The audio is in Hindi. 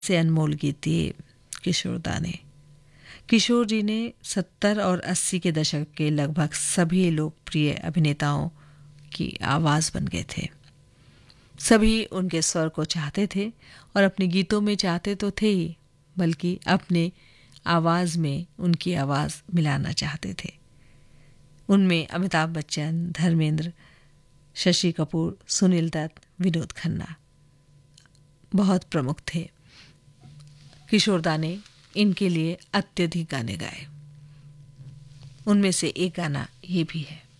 से अनमोल गीत दिए किशोर दा ने। किशोर जी ने 70 और 80 के दशक के लगभग सभी लोकप्रिय अभिनेताओं की आवाज़ बन गए थे। सभी उनके स्वर को चाहते थे और अपने गीतों में चाहते तो थे ही, बल्कि अपने आवाज़ में उनकी आवाज़ मिलाना चाहते थे। उनमें अमिताभ बच्चन, धर्मेंद्र, शशि कपूर, सुनील दत्त, विनोद खन्ना बहुत प्रमुख थे। किशोर दा ने इनके लिए अत्यधिक गाने गाए। उनमें से एक गाना ये भी है।